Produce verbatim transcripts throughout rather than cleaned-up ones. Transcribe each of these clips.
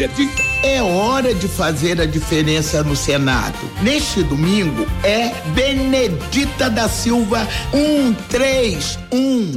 É hora de fazer a diferença no Senado. Neste domingo é Benedita da Silva um três um.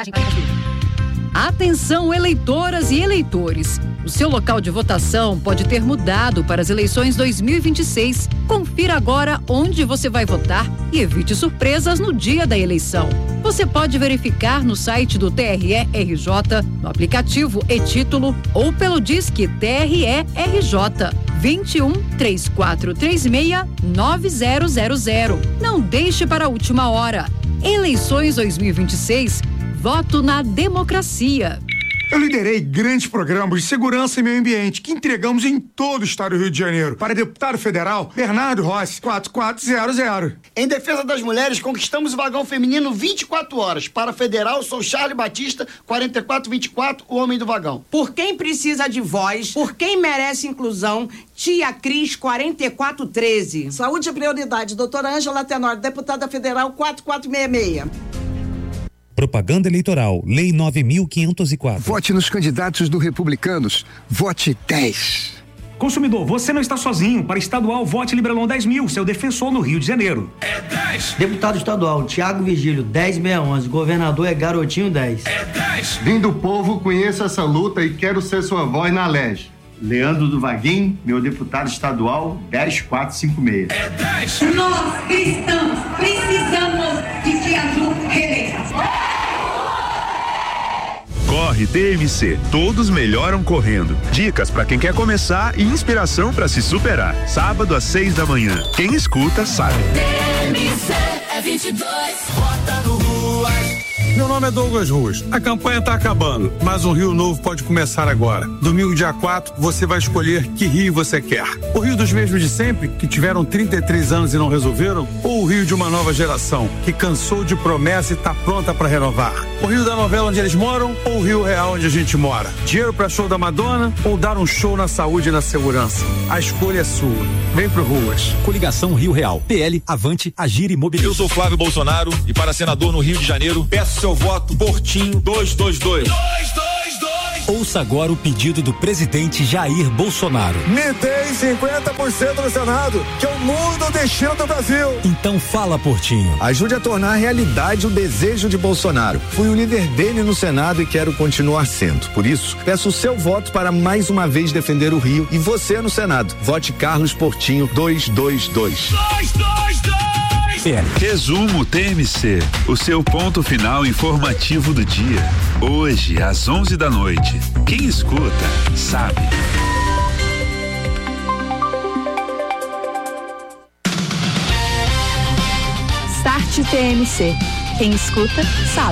Atenção, eleitoras e eleitores. O seu local de votação pode ter mudado para as eleições dois mil e vinte e seis. Confira agora onde você vai votar e evite surpresas no dia da eleição. Você pode verificar no site do T R E R J, no aplicativo e-Título ou pelo Disque T R E R J vinte e um, três quatro três seis, nove zero zero zero. Não deixe para a última hora. Eleições dois mil e vinte e seis. Voto na democracia. Eu liderei grandes programas de segurança e meio ambiente que entregamos em todo o estado do Rio de Janeiro. Para deputado federal, Bernardo Rossi, quatro quatro zero zero. Em defesa das mulheres, conquistamos o vagão feminino vinte e quatro horas. Para federal, sou Charlie Batista, quarenta e quatro vinte e quatro, o homem do vagão. Por quem precisa de voz, por quem merece inclusão, Tia Cris, quarenta e quatro treze. Saúde e prioridade, doutora Ângela Tenor, deputada federal, quatro quatro seis seis. Propaganda eleitoral, Lei nove mil quinhentos e quatro. Vote nos candidatos do Republicanos. Vote dez. Consumidor, você não está sozinho. Para estadual, vote Librelon dez mil, seu defensor no Rio de Janeiro. É dez. Deputado estadual, Tiago Vigílio, dez seis onze. Governador é Garotinho, dez. É dez. Vim do povo, conheço essa luta e quero ser sua voz na L E G. Leandro do Vaguinho, meu deputado estadual, dez quatro cinco seis. É dez. Nós, cristãos, precisamos de que azul reeleita. Corre T M C, todos melhoram correndo. Dicas para quem quer começar e inspiração para se superar. Sábado às seis da manhã. Quem escuta sabe. T M C é vinte e dois, Rota do Ruas. Meu nome é Douglas Ruas. A campanha está acabando, mas um Rio Novo pode começar agora. Domingo, dia quatro, você vai escolher que Rio você quer. O Rio dos mesmos de sempre, que tiveram trinta e três anos e não resolveram? Ou o Rio de uma nova geração, que cansou de promessa e está pronta para renovar? O Rio da novela onde eles moram ou o Rio real onde a gente mora? Dinheiro para show da Madonna ou dar um show na saúde e na segurança? A escolha é sua. Vem pro Ruas. Coligação Rio Real. P L, Avante, Agir e Mobiliza. Eu sou Flávio Bolsonaro e para senador no Rio de Janeiro, peço seu voto Portinho dois dois dois. dois dois dois. Ouça agora o pedido do presidente Jair Bolsonaro. Me dê cinquenta por cento no Senado, que eu mudo o destino do Brasil. Então fala, Portinho. Ajude a tornar realidade o desejo de Bolsonaro. Fui o líder dele no Senado e quero continuar sendo. Por isso, peço o seu voto para mais uma vez defender o Rio e você no Senado. Vote Carlos Portinho dois dois dois. dois dois dois. Resumo T M C, o seu ponto final informativo do dia. Hoje, às onze da noite. Quem escuta, sabe. Start T M C. Quem escuta, sabe.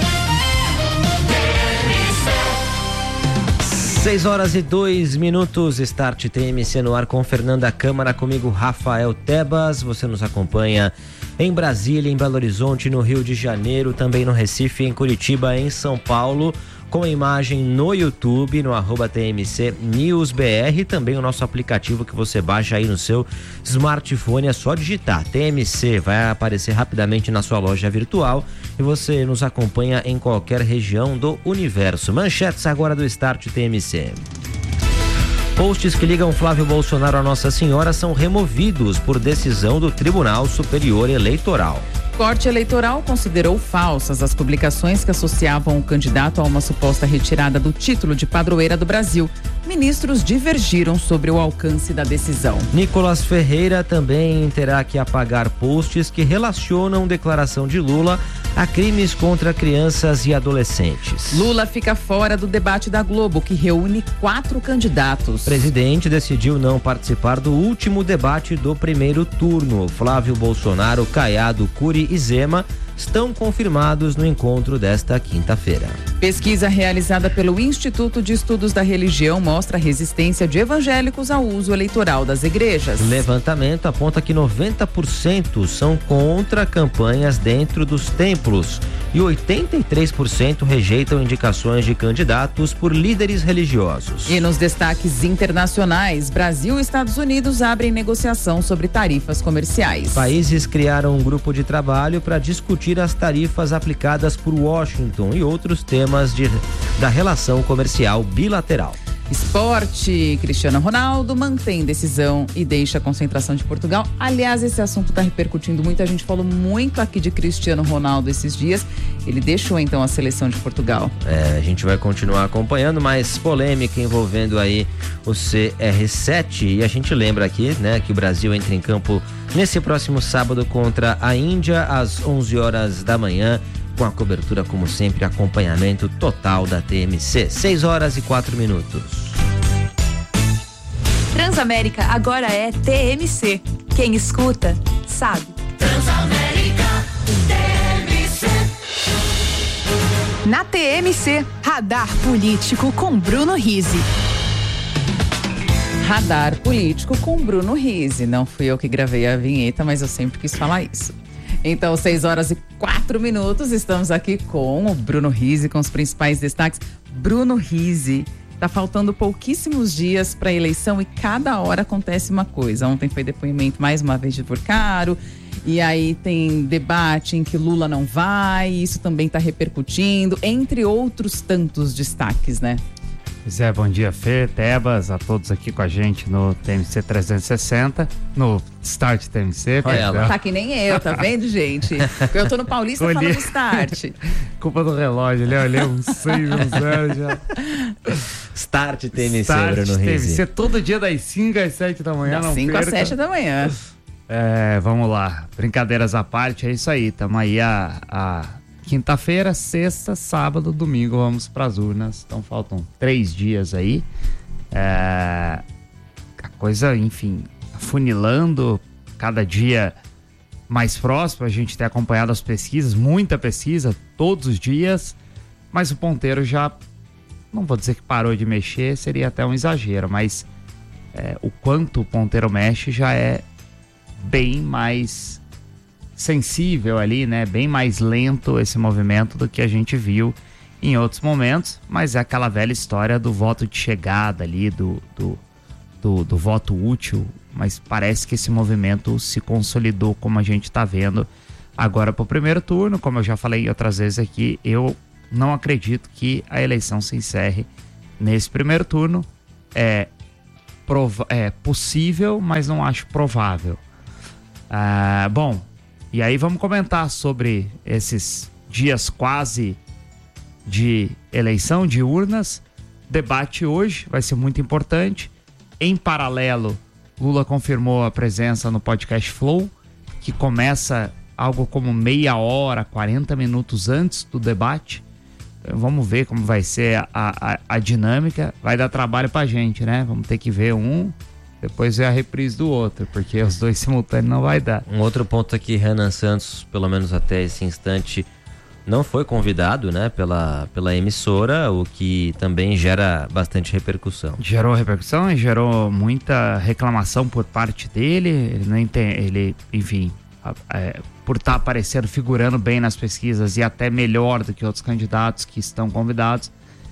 seis horas e dois minutos, Start T M C no ar com Fernanda Câmara, comigo Rafael Tebas. Você nos acompanha em Brasília, em Belo Horizonte, no Rio de Janeiro, também no Recife, em Curitiba, em São Paulo, com imagem no YouTube, no arroba T M C News B R, também o nosso aplicativo que você baixa aí no seu smartphone, é só digitar T M C, vai aparecer rapidamente na sua loja virtual e você nos acompanha em qualquer região do universo. Manchetes agora do Start T M C. Posts que ligam Flávio Bolsonaro a Nossa Senhora são removidos por decisão do Tribunal Superior Eleitoral. Corte Eleitoral considerou falsas as publicações que associavam o candidato a uma suposta retirada do título de padroeira do Brasil. Ministros divergiram sobre o alcance da decisão. Nicolas Ferreira também terá que apagar posts que relacionam declaração de Lula a crimes contra crianças e adolescentes. Lula fica fora do debate da Globo, que reúne quatro candidatos. O presidente decidiu não participar do último debate do primeiro turno. Flávio Bolsonaro, Caiado, Cury e Zema estão confirmados no encontro desta quinta-feira. Pesquisa realizada pelo Instituto de Estudos da Religião mostra a resistência de evangélicos ao uso eleitoral das igrejas. O levantamento aponta que noventa por cento são contra campanhas dentro dos templos e oitenta e três por cento rejeitam indicações de candidatos por líderes religiosos. E nos destaques internacionais, Brasil e Estados Unidos abrem negociação sobre tarifas comerciais. Países criaram um grupo de trabalho para discutir as tarifas aplicadas por Washington e outros temas de, da relação comercial bilateral. Esporte, Cristiano Ronaldo mantém decisão e deixa a concentração de Portugal. Aliás, esse assunto está repercutindo muito. A gente falou muito aqui de Cristiano Ronaldo esses dias. Ele deixou então a seleção de Portugal. É, a gente vai continuar acompanhando, mais polêmica envolvendo aí o C R sete. E a gente lembra aqui, né, que o Brasil entra em campo nesse próximo sábado contra a Índia às onze horas da manhã. Com a cobertura, como sempre, acompanhamento total da T M C. seis horas e quatro minutos. Transamérica agora é T M C. Quem escuta, sabe. Transamérica, T M C. Na T M C, Radar Político com Bruno Rizzi. Radar Político com Bruno Rizzi. Não fui eu que gravei a vinheta, mas eu sempre quis falar isso. Então, seis horas e quatro minutos, estamos aqui com o Bruno Rizzi, com os principais destaques. Bruno Rizzi, tá faltando pouquíssimos dias para a eleição e cada hora acontece uma coisa. Ontem foi depoimento mais uma vez de Porcaro, e aí tem debate em que Lula não vai, isso também tá repercutindo, entre outros tantos destaques, né? Pois é, bom dia, Fê, Tebas, a todos aqui com a gente no T M C trezentos e sessenta, no Start T M C. Olha ela. Tá que nem eu, tá vendo, gente? Eu tô no Paulista Olhei. falando Start. Culpa do relógio, ele olhou um seis, um zero já. Start T M C, Start Bruno T M Rizzi. C, todo dia das cinco às sete da manhã, Das não cinco às perca. sete da manhã. É, vamos lá, brincadeiras à parte, é isso aí, tamo aí a... a... quinta-feira, sexta, sábado, domingo, vamos para as urnas. Então faltam três dias aí. É, a coisa, enfim, afunilando, cada dia mais próximo. A gente tem acompanhado as pesquisas, muita pesquisa, todos os dias. Mas o ponteiro já, não vou dizer que parou de mexer, seria até um exagero. Mas é, o quanto o ponteiro mexe já é bem mais sensível ali, né? Bem mais lento esse movimento do que a gente viu em outros momentos, mas é aquela velha história do voto de chegada ali, do, do, do, do voto útil, mas parece que esse movimento se consolidou, como a gente está vendo agora para o primeiro turno. Como eu já falei outras vezes aqui, eu não acredito que a eleição se encerre nesse primeiro turno. É, prova- é possível, mas não acho provável. Ah, bom, e aí vamos comentar sobre esses dias quase de eleição, de urnas. Debate hoje vai ser muito importante. Em paralelo, Lula confirmou a presença no podcast Flow, que começa algo como meia hora, quarenta minutos antes do debate. Então, vamos ver como vai ser a, a, a dinâmica. Vai dar trabalho pra gente, né? Vamos ter que ver um... depois é a reprise do outro, porque os dois simultâneos não vai dar. Um outro ponto aqui, Renan Santos, pelo menos até esse instante, não foi convidado, né, pela, pela emissora, o que também gera bastante repercussão. Gerou repercussão e gerou muita reclamação por parte dele. Ele, não entende, ele enfim, é, por estar tá aparecendo, figurando bem nas pesquisas e até melhor do que outros candidatos que estão convidados,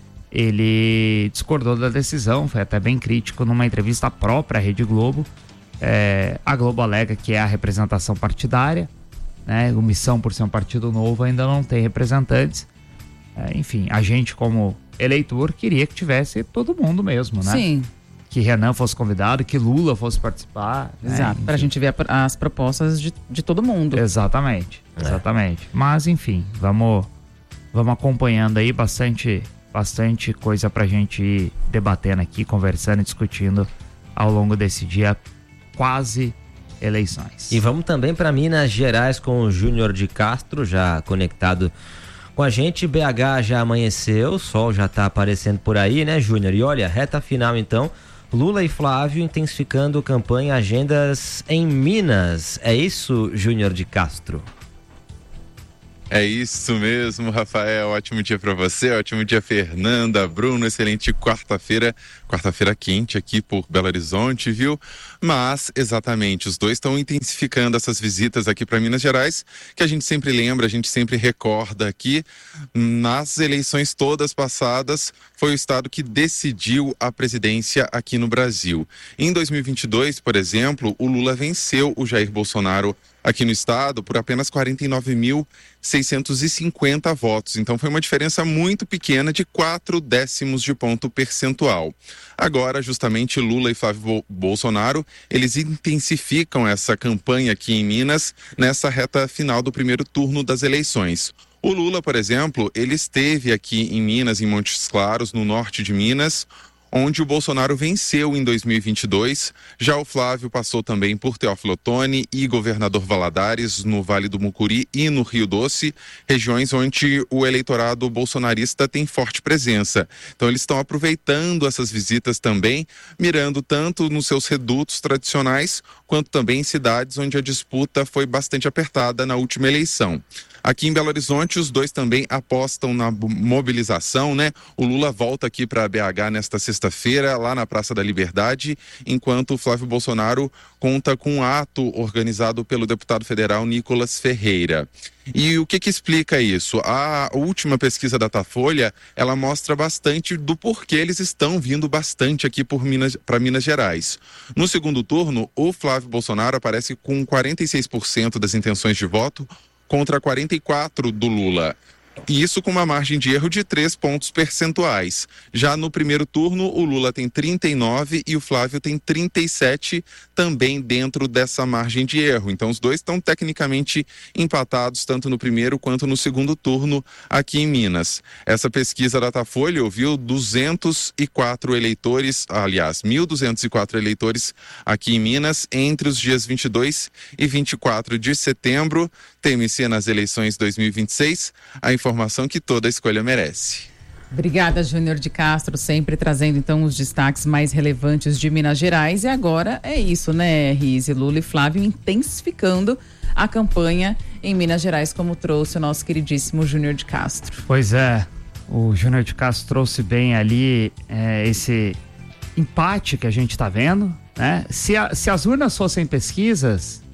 ele discordou da decisão, foi até bem crítico numa entrevista própria à Rede Globo. É, a Globo alega que é a representação partidária, né? O Missão, por ser um partido novo, ainda não tem representantes. É, enfim, a gente, como eleitor, queria que tivesse todo mundo mesmo, né? Sim. Que Renan fosse convidado, que Lula fosse participar. Exato, né? pra gente ver a, as propostas de, de todo mundo. Exatamente, exatamente. É. Mas, enfim, vamos, vamos acompanhando aí bastante... bastante coisa pra gente ir debatendo aqui, conversando e discutindo ao longo desse dia quase eleições. E vamos também para Minas Gerais com o Júnior de Castro, já conectado com a gente. B H já amanheceu, o sol já tá aparecendo por aí, né, Júnior? E olha, reta final então, Lula e Flávio intensificando campanha, agendas em Minas. É isso, Júnior de Castro? É isso mesmo, Rafael. Ótimo dia para você, ótimo dia, Fernanda, Bruno. Excelente quarta-feira, quarta-feira quente aqui por Belo Horizonte, viu? Mas, exatamente, os dois estão intensificando essas visitas aqui para Minas Gerais, que a gente sempre lembra, a gente sempre recorda aqui. Nas eleições todas passadas, foi o estado que decidiu a presidência aqui no Brasil. Em dois mil e vinte e dois, por exemplo, o Lula venceu o Jair Bolsonaro aqui no estado por apenas quarenta e nove mil seiscentos e cinquenta votos. Então foi uma diferença muito pequena de quatro décimos de ponto percentual. Agora, justamente, Lula e Flávio Bolsonaro, eles intensificam essa campanha aqui em Minas nessa reta final do primeiro turno das eleições. O Lula, por exemplo, ele esteve aqui em Minas, em Montes Claros, no norte de Minas, onde o Bolsonaro venceu em dois mil e vinte e dois. Já o Flávio passou também por Teófilo Otoni e Governador Valadares, no Vale do Mucuri e no Rio Doce, regiões onde o eleitorado bolsonarista tem forte presença. Então eles estão aproveitando essas visitas também, mirando tanto nos seus redutos tradicionais, quanto também em cidades onde a disputa foi bastante apertada na última eleição. Aqui em Belo Horizonte, os dois também apostam na mobilização, né? O Lula volta aqui para B H nesta sexta-feira, lá na Praça da Liberdade, enquanto o Flávio Bolsonaro conta com um ato organizado pelo deputado federal Nicolas Ferreira. E o que que explica isso? A última pesquisa da Datafolha, ela mostra bastante do porquê eles estão vindo bastante aqui por Minas, para Minas Gerais. No segundo turno, o Flávio Bolsonaro aparece com quarenta e seis por cento das intenções de voto, contra quarenta e quatro do Lula. E isso com uma margem de erro de três pontos percentuais. Já no primeiro turno, o Lula tem trinta e nove e o Flávio tem trinta e sete, também dentro dessa margem de erro. Então os dois estão tecnicamente empatados, tanto no primeiro quanto no segundo turno aqui em Minas. Essa pesquisa da Datafolha ouviu duzentos e quatro eleitores, aliás, mil duzentos e quatro eleitores aqui em Minas entre os dias vinte e dois e vinte e quatro de setembro. T M C nas eleições dois mil e vinte e seis, a informação que toda escolha merece. Obrigada, Júnior de Castro, sempre trazendo então os destaques mais relevantes de Minas Gerais. E agora é isso, né, Rize, Lula e Flávio intensificando a campanha em Minas Gerais, como trouxe o nosso queridíssimo Júnior de Castro. Pois é, o Júnior de Castro trouxe bem ali é, esse empate que a gente está vendo, né? Se, a, se as urnas fossem pesquisas,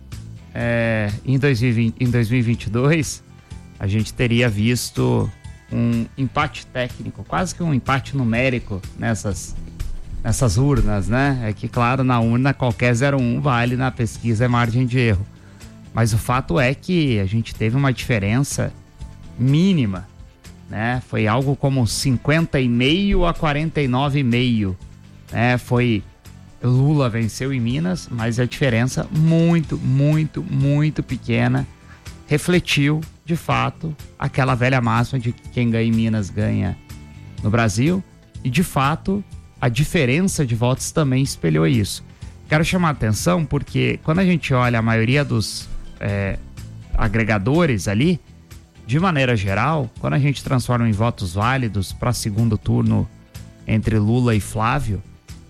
É, em, dois mil e vinte, em dois mil e vinte e dois, a gente teria visto um empate técnico, quase que um empate numérico nessas, nessas urnas, né? É que, claro, na urna qualquer zero um vale, na pesquisa é margem de erro. Mas o fato é que a gente teve uma diferença mínima, né? Foi algo como cinquenta e meio a quarenta e nove e meio, né? Foi... Lula venceu em Minas, mas a diferença muito, muito, muito pequena refletiu, de fato, aquela velha máxima de que quem ganha em Minas ganha no Brasil, e de fato a diferença de votos também espelhou isso. Quero chamar a atenção porque quando a gente olha a maioria dos é, agregadores ali, de maneira geral, quando a gente transforma em votos válidos para segundo turno entre Lula e Flávio,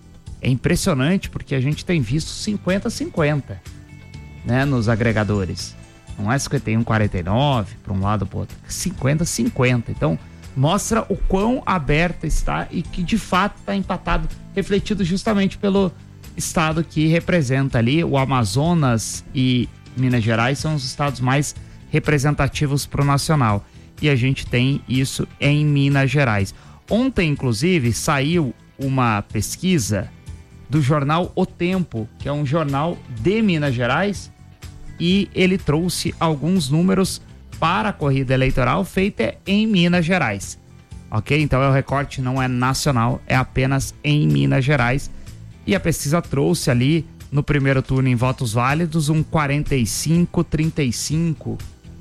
é impressionante porque a gente tem visto cinquenta a cinquenta, né, nos agregadores. Não é cinquenta e um a quarenta e nove para um lado ou para o outro, é cinquenta a cinquenta. Então, mostra o quão aberta está e que de fato está empatado, refletido justamente pelo estado que representa ali. O Amazonas e Minas Gerais são os estados mais representativos para o nacional. E a gente tem isso em Minas Gerais. Ontem, inclusive, saiu uma pesquisa do jornal O Tempo, que é um jornal de Minas Gerais, e ele trouxe alguns números para a corrida eleitoral feita em Minas Gerais. Ok? Então o recorte não é nacional, é apenas em Minas Gerais. E a pesquisa trouxe ali, no primeiro turno em votos válidos, um quarenta e cinco a trinta e cinco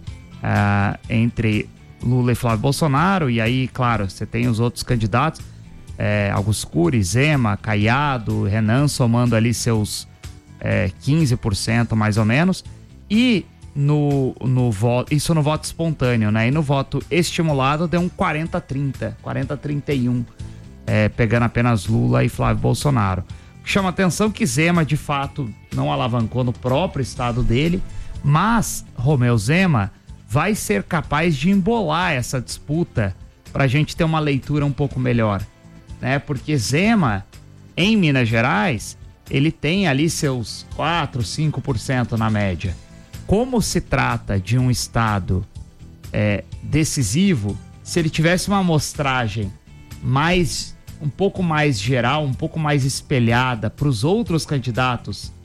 uh, entre Lula e Flávio Bolsonaro. E aí, claro, você tem os outros candidatos, É, Augusto Cury, Zema, Caiado, Renan somando ali seus é, quinze por cento mais ou menos, e no, no voto, isso no voto espontâneo, né? E no voto estimulado deu um quarenta a trinta, quarenta a trinta e um, é, pegando apenas Lula e Flávio Bolsonaro. Chama atenção que Zema de fato não alavancou no próprio estado dele, mas Romeu Zema vai ser capaz de embolar essa disputa para a gente ter uma leitura um pouco melhor. Né? Porque Zema, em Minas Gerais, ele tem ali seus quatro, cinco por cento na média. Como se trata de um estado é, decisivo, se ele tivesse uma amostragem mais, um pouco mais geral, um pouco mais espelhada para os outros candidatos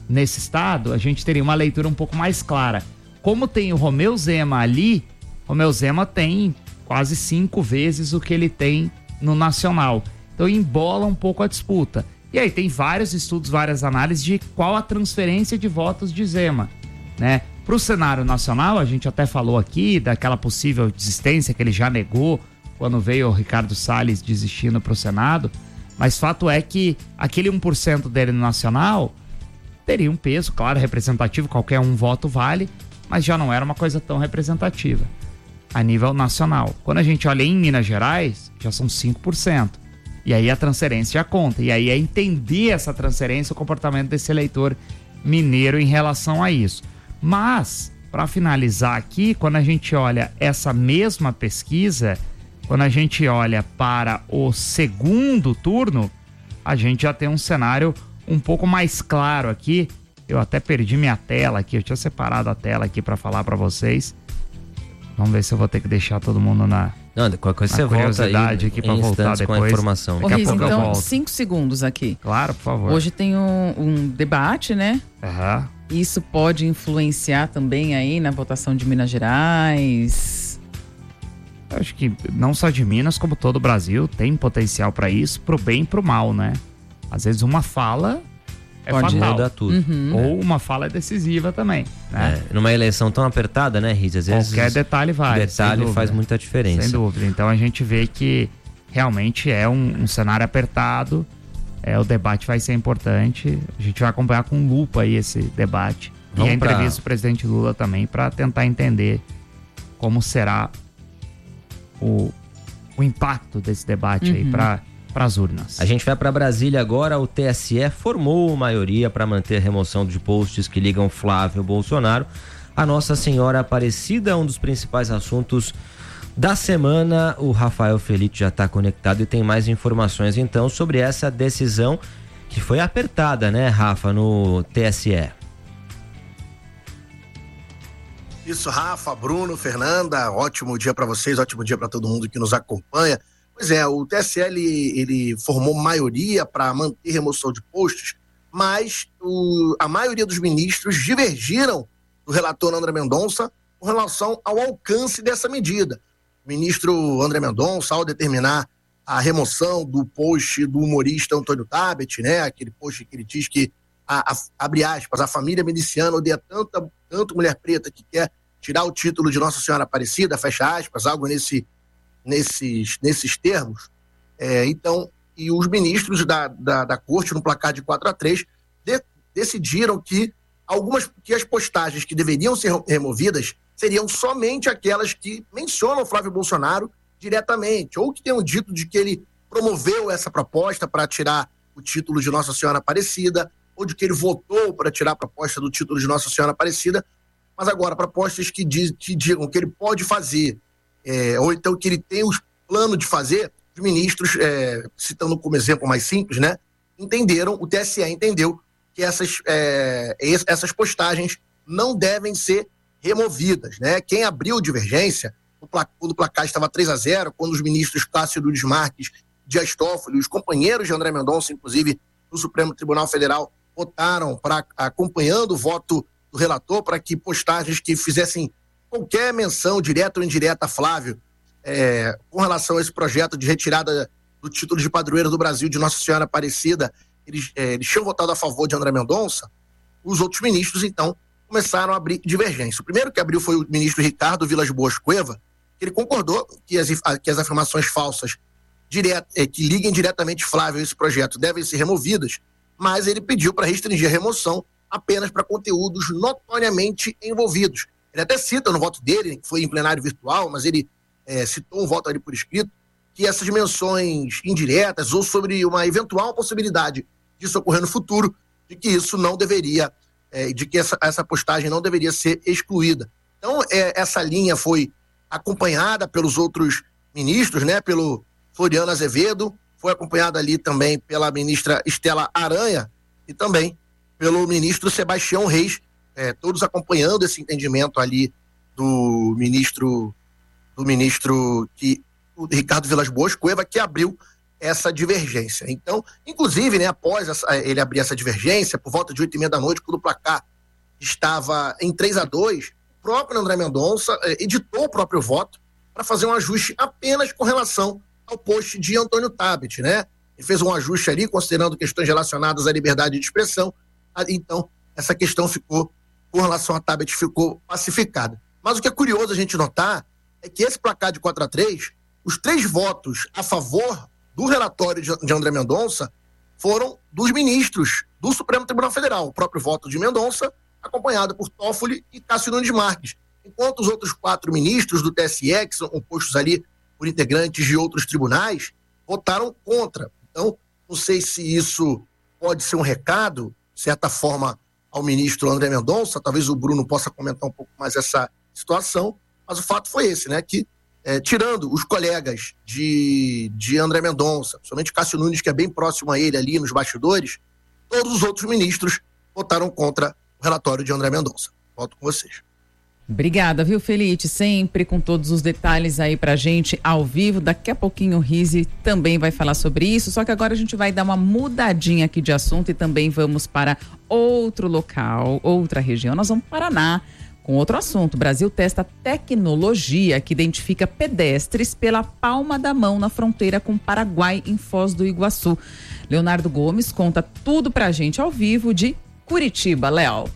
nesse estado, a gente teria uma leitura um pouco mais clara. Como tem o Romeu Zema ali, Romeu Zema tem quase cinco vezes o que ele tem no nacional. Então embola um pouco a disputa. E aí tem vários estudos, várias análises de qual a transferência de votos de Zema, né? Para o cenário nacional, a gente até falou aqui daquela possível desistência que ele já negou quando veio o Ricardo Salles desistindo para o Senado, mas fato é que aquele um por cento dele no nacional teria um peso, claro, representativo, qualquer um voto vale, mas já não era uma coisa tão representativa a nível nacional. Quando a gente olha em Minas Gerais, já são cinco por cento. E aí a transferência já conta. E aí é entender essa transferência, o comportamento desse eleitor mineiro em relação a isso. Mas, para finalizar aqui, quando a gente olha essa mesma pesquisa, quando a gente olha para o segundo turno, a gente já tem um cenário um pouco mais claro aqui. Eu até perdi minha tela aqui, eu tinha separado a tela aqui para falar para vocês. Vamos ver se eu vou ter que deixar todo mundo na... Não, qualquer coisa você volta aí aqui para voltar depois. Com a informação. Ô, Riz, então, cinco segundos aqui. Claro, por favor. Hoje tem um, um debate, né? Aham. Isso pode influenciar também aí na votação de Minas Gerais? Eu acho que não só de Minas, como todo o Brasil, tem potencial para isso, pro bem e pro mal, né? Às vezes uma fala é pode fatal. mudar tudo. Uhum. Ou uma fala é decisiva também, né? É, numa eleição tão apertada, né, Riz? Às vezes qualquer detalhe vale. Detalhe faz muita diferença. Sem dúvida. Então a gente vê que realmente é um, um cenário apertado. É, o debate vai ser importante. A gente vai acompanhar com lupa aí esse debate. Vamos e a entrevista pra... do presidente Lula também, para tentar entender como será o, o impacto desse debate, uhum, aí para as urnas. A gente vai para Brasília agora. O T S E formou maioria para manter a remoção de posts que ligam Flávio Bolsonaro a Nossa Senhora Aparecida, um dos principais assuntos da semana. O Rafael Felite já está conectado e tem mais informações então sobre essa decisão que foi apertada, né, Rafa, no T S E. Isso, Rafa, Bruno, Fernanda, ótimo dia para vocês, ótimo dia para todo mundo que nos acompanha. Pois é, o T S E ele, ele formou maioria para manter remoção de posts, mas o, a maioria dos ministros divergiram do relator André Mendonça com relação ao alcance dessa medida. O ministro André Mendonça, ao determinar a remoção do post do humorista Antônio Tabet, né, aquele post que ele diz que, a, a, abre aspas, a família miliciana odeia tanta, tanto mulher preta que quer tirar o título de Nossa Senhora Aparecida, fecha aspas, algo nesse, nesses, nesses termos. É, então, e os ministros da, da, da corte, no placar de quatro a três, de, decidiram que algumas que as postagens que deveriam ser removidas seriam somente aquelas que mencionam Flávio Bolsonaro diretamente, ou que tenham dito de que ele promoveu essa proposta para tirar o título de Nossa Senhora Aparecida, ou de que ele votou para tirar a proposta do título de Nossa Senhora Aparecida, mas agora propostas que, diz, que digam que ele pode fazer, é, ou então que ele tem os planos de fazer, os ministros, é, citando como exemplo mais simples, né, entenderam, o T S E entendeu que essas, é, essas postagens não devem ser removidas, né? Quem abriu divergência, quando o placar estava três a zero, quando os ministros Cássio Nunes Marques, Dias Toffoli, os companheiros de André Mendonça, inclusive no Supremo Tribunal Federal, votaram para, acompanhando o voto do relator, para que postagens que fizessem qualquer menção, direta ou indireta, a Flávio, é, com relação a esse projeto de retirada do título de padroeiro do Brasil de Nossa Senhora Aparecida, eles, é, eles tinham votado a favor de André Mendonça. Os outros ministros, então, começaram a abrir divergência. O primeiro que abriu foi o ministro Ricardo Vilas Boas Cueva, que ele concordou que as, que as afirmações falsas direto, é, que liguem diretamente Flávio a esse projeto devem ser removidas, mas ele pediu para restringir a remoção apenas para conteúdos notoriamente envolvidos. Ele até cita no voto dele, que foi em plenário virtual, mas ele é, citou um voto ali por escrito, que essas menções indiretas ou sobre uma eventual possibilidade disso ocorrer no futuro, de que isso não deveria, é, de que essa, essa postagem não deveria ser excluída. Então, é, essa linha foi acompanhada pelos outros ministros, né, pelo Floriano Azevedo, foi acompanhada ali também pela ministra Estela Aranha e também pelo ministro Sebastião Reis, é, todos acompanhando esse entendimento ali do ministro, do ministro que, o Ricardo Vilas Boas Cueva, que abriu essa divergência. Então, inclusive, né, após essa, ele abrir essa divergência, por volta de oito e meia da noite, quando o placar estava em três a dois, o próprio André Mendonça eh, editou o próprio voto para fazer um ajuste apenas com relação ao post de Antônio Tabet, né? Ele fez um ajuste ali, considerando questões relacionadas à liberdade de expressão. Então, essa questão ficou, com relação a Tabet, ficou pacificada. Mas o que é curioso a gente notar é que esse placar de quatro a três, os três votos a favor do relatório de André Mendonça foram dos ministros do Supremo Tribunal Federal. O próprio voto de Mendonça, acompanhado por Toffoli e Cássio Nunes Marques. Enquanto os outros quatro ministros do T S E, que são compostos ali por integrantes de outros tribunais, votaram contra. Então, não sei se isso pode ser um recado, de certa forma, ao ministro André Mendonça. Talvez o Bruno possa comentar um pouco mais essa situação, mas o fato foi esse, né, que é, tirando os colegas de, de André Mendonça, principalmente Cássio Nunes, que é bem próximo a ele ali nos bastidores, todos os outros ministros votaram contra o relatório de André Mendonça. Volto com vocês. Obrigada, viu, Felite? Sempre com todos os detalhes aí pra gente ao vivo. Daqui a pouquinho o Rizzi também vai falar sobre isso, só que agora a gente vai dar uma mudadinha aqui de assunto e também vamos para outro local, outra região. Nós vamos para o Paraná com outro assunto. O Brasil testa tecnologia que identifica pedestres pela palma da mão na fronteira com o Paraguai, em Foz do Iguaçu. Leonardo Gomes conta tudo pra gente ao vivo de Curitiba. Léo.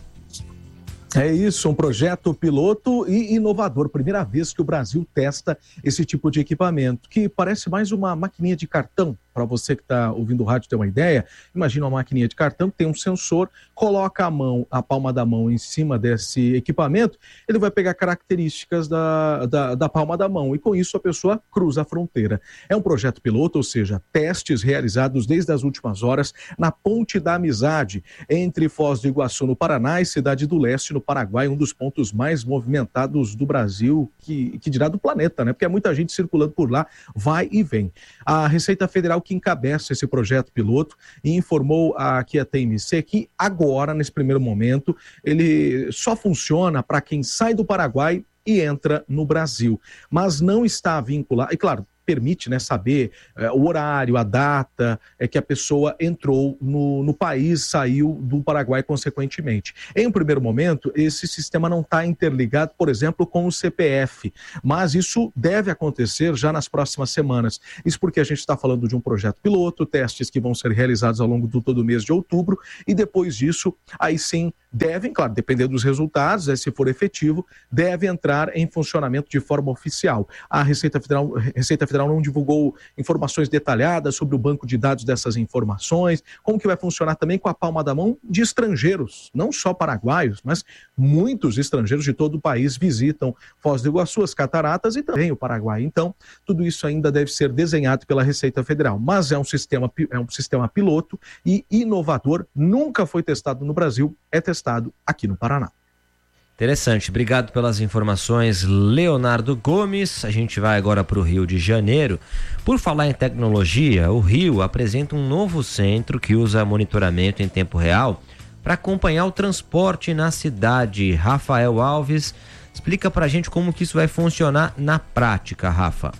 É isso, um projeto piloto e inovador. Primeira vez que o Brasil testa esse tipo de equipamento, que parece mais uma maquininha de cartão. Para você que está ouvindo o rádio ter uma ideia, imagina uma maquininha de cartão que tem um sensor, coloca a mão, a palma da mão em cima desse equipamento, ele vai pegar características da, da, da palma da mão e com isso a pessoa cruza a fronteira. É um projeto piloto, ou seja, testes realizados desde as últimas horas na Ponte da Amizade, entre Foz do Iguaçu, no Paraná, e Cidade do Leste, no Paraguai, um dos pontos mais movimentados do Brasil, que, que dirá do planeta, né? Porque é muita gente circulando por lá, vai e vem. A Receita Federal que encabeça esse projeto piloto e informou aqui a T M C que agora, nesse primeiro momento, ele só funciona para quem sai do Paraguai e entra no Brasil, mas não está vinculado, e claro, permite, né, saber é, o horário, a data é que a pessoa entrou no, no país, saiu do Paraguai consequentemente. Em um primeiro momento, esse sistema não está interligado, por exemplo, com o C P F, mas isso deve acontecer já nas próximas semanas. Isso porque a gente está falando de um projeto piloto, testes que vão ser realizados ao longo do todo o mês de outubro, e depois disso, aí sim, devem, claro, dependendo dos resultados, né, se for efetivo, deve entrar em funcionamento de forma oficial. A Receita Federal, Receita Federal não divulgou informações detalhadas sobre o banco de dados dessas informações, como que vai funcionar também com a palma da mão de estrangeiros, não só paraguaios, mas muitos estrangeiros de todo o país visitam Foz do Iguaçu, as cataratas e também o Paraguai. Então, tudo isso ainda deve ser desenhado pela Receita Federal, mas é um sistema, é um sistema piloto e inovador, nunca foi testado no Brasil, é testado aqui no Paraná. Interessante, obrigado pelas informações, Leonardo Gomes. A gente vai agora para o Rio de Janeiro. Por falar em tecnologia, o Rio apresenta um novo centro que usa monitoramento em tempo real para acompanhar o transporte na cidade. Rafael Alves explica para a gente como que isso vai funcionar na prática, Rafa.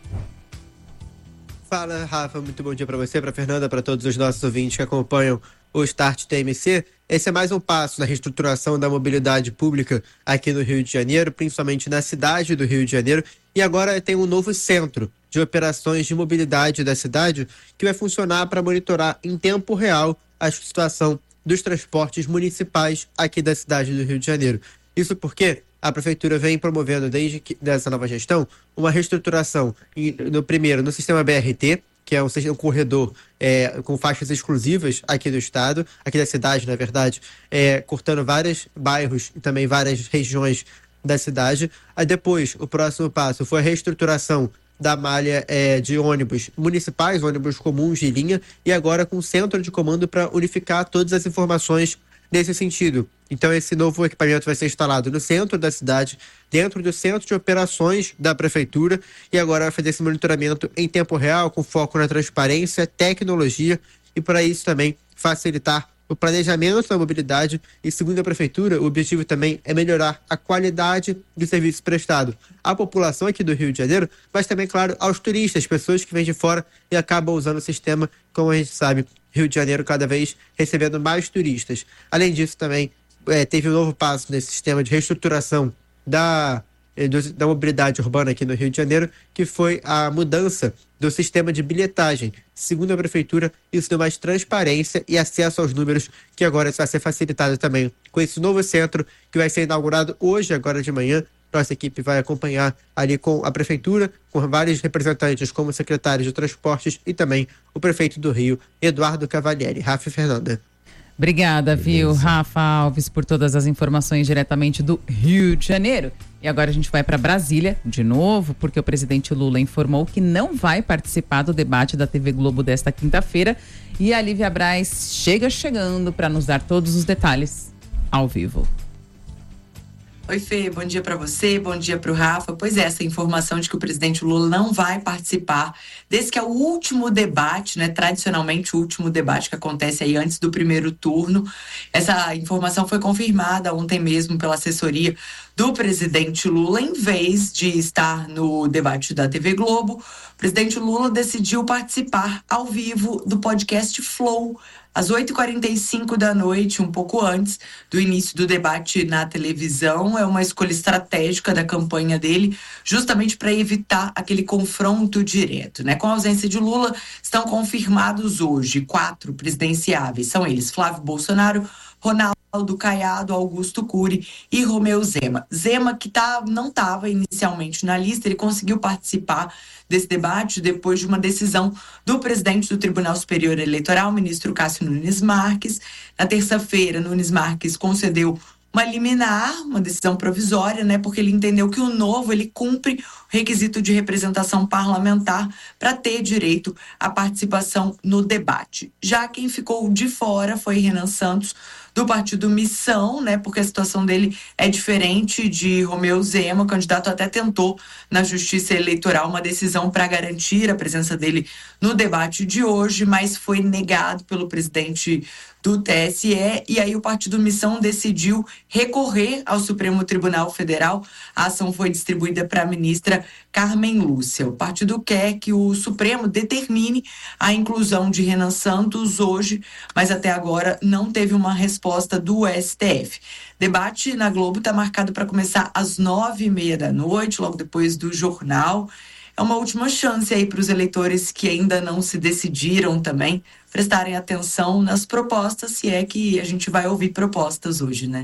Fala, Rafa, muito bom dia para você, para Fernanda, para todos os nossos ouvintes que acompanham o Start T M C. Esse é mais um passo na reestruturação da mobilidade pública aqui no Rio de Janeiro, principalmente na cidade do Rio de Janeiro. E agora tem um novo centro de operações de mobilidade da cidade que vai funcionar para monitorar em tempo real a situação dos transportes municipais aqui da cidade do Rio de Janeiro. Isso porque a Prefeitura vem promovendo, desde que, dessa nova gestão, uma reestruturação, no primeiro, no sistema B R T, que é um, um corredor é, com faixas exclusivas aqui do estado, aqui da cidade, na verdade, é, cortando vários bairros e também várias regiões da cidade. Aí depois, o próximo passo foi a reestruturação da malha é, de ônibus municipais, ônibus comuns de linha, e agora com centro de comando para unificar todas as informações nesse sentido. Então esse novo equipamento vai ser instalado no centro da cidade, dentro do centro de operações da prefeitura, e agora vai fazer esse monitoramento em tempo real, com foco na transparência, tecnologia e para isso também facilitar o planejamento da mobilidade e, segundo a Prefeitura, o objetivo também é melhorar a qualidade do serviço prestado à população aqui do Rio de Janeiro, mas também, claro, aos turistas, pessoas que vêm de fora e acabam usando o sistema, como a gente sabe, Rio de Janeiro cada vez recebendo mais turistas. Além disso, também é, teve um novo passo nesse sistema de reestruturação da... da mobilidade urbana aqui no Rio de Janeiro, que foi a mudança do sistema de bilhetagem. Segundo a Prefeitura, isso deu mais transparência e acesso aos números, que agora vai ser facilitado também com esse novo centro, que vai ser inaugurado hoje, agora de manhã. Nossa equipe vai acompanhar ali com a Prefeitura, com vários representantes, como o secretário de Transportes e também o prefeito do Rio, Eduardo Cavalieri. Rafa e Fernanda. Obrigada, viu, Rafa Alves, por todas as informações diretamente do Rio de Janeiro. E agora a gente vai para Brasília, de novo, porque o presidente Lula informou que não vai participar do debate da T V Globo desta quinta-feira. E a Lívia Braz chega chegando para nos dar todos os detalhes ao vivo. Oi, Fê, bom dia para você, bom dia para o Rafa. Pois é, essa informação de que o presidente Lula não vai participar desse que é o último debate, né? Tradicionalmente o último debate que acontece aí antes do primeiro turno. Essa informação foi confirmada ontem mesmo pela assessoria do presidente Lula. Em vez de estar no debate da T V Globo, o presidente Lula decidiu participar ao vivo do podcast Flow, às oito e quarenta e cinco da noite, um pouco antes do início do debate na televisão. É uma escolha estratégica da campanha dele, justamente para evitar aquele confronto direto, né? Com a ausência de Lula, estão confirmados hoje quatro presidenciáveis. São eles: Flávio Bolsonaro, Ronaldo Caiado, Augusto Cury e Romeu Zema. Zema, que tá, não estava inicialmente na lista, ele conseguiu participar desse debate depois de uma decisão do presidente do Tribunal Superior Eleitoral, ministro Cássio Nunes Marques. Na terça-feira, Nunes Marques concedeu uma liminar, uma decisão provisória, né, porque ele entendeu que o novo ele cumpre o requisito de representação parlamentar para ter direito à participação no debate. Já quem ficou de fora foi Renan Santos, do partido Missão, né, porque a situação dele é diferente de Romeu Zema. O candidato até tentou na Justiça Eleitoral uma decisão para garantir a presença dele no debate de hoje, mas foi negado pelo presidente do T S E, e aí o partido Missão decidiu recorrer ao Supremo Tribunal Federal. A ação foi distribuída para a ministra Carmen Lúcia. O partido quer que o Supremo determine a inclusão de Renan Santos hoje, mas até agora não teve uma resposta do S T F. Debate na Globo está marcado para começar às nove e meia da noite, logo depois do jornal. É uma última chance aí para os eleitores que ainda não se decidiram também prestarem atenção nas propostas, se é que a gente vai ouvir propostas hoje, né?